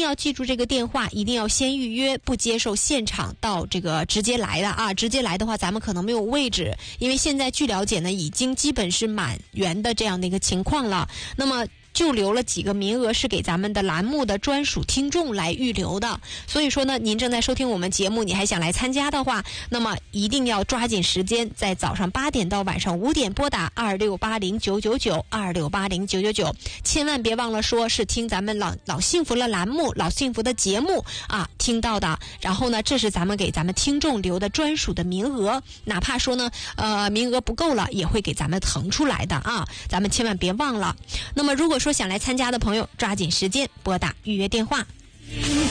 要记住这个电话，一定要先预约，不接受现场到这个直接来的啊。直接来的话，咱们可能没有位置，因为现在据了解呢，已经基本是满员的这样的一个情况了。那么就留了几个名额是给咱们的栏目的专属听众来预留的，所以说呢，您正在收听我们节目，你还想来参加的话，那么一定要抓紧时间，在早上8点到晚上5点拨打26809992680999，千万别忘了说是听咱们老幸福的栏目、老幸福的节目啊听到的。然后呢，这是咱们给咱们听众留的专属的名额，哪怕说呢名额不够了，也会给咱们腾出来的啊，咱们千万别忘了。那么如果说想来参加的朋友，抓紧时间拨打预约电话。